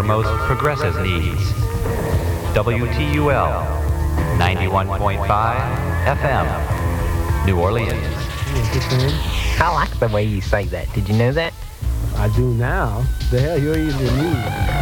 most progressive needs. WTUL 91.5 FM, New Orleans. I like the way you say that. Did you know that? I do now. The hell, you're eating the news.